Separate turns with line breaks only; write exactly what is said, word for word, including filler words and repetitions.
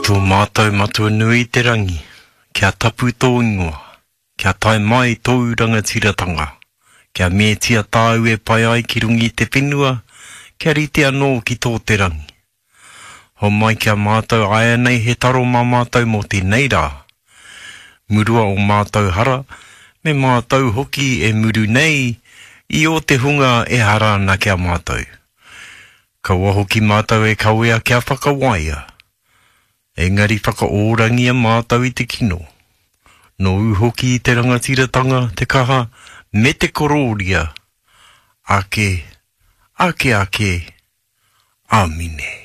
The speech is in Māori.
tō mātou matua nui te rangi, kia tapu tō ingoa, kia tae mai tō rangatiratanga, kia mētia tāu e pai ai ki rungi te whenua, kia rite anō ki tō te rangi. Ho mai kia mātou aia nei he taro mā mātou mō te neira. Murua o mātou hara, me mātou hoki e muru nei, i o te hunga e hara na kia mātou. Ka wahoki mātou e kawea kia whakawaia. Engari whakaorangia mātou i te kino. No uhoki i te rangatiratanga, te kaha, me te kororia. Ake, ake ake, amine.